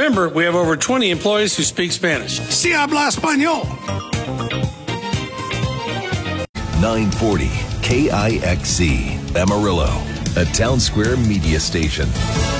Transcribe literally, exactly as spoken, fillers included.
Remember, we have over twenty employees who speak Spanish. Si habla español. nine forty K I X C, Amarillo, a Town Square media station.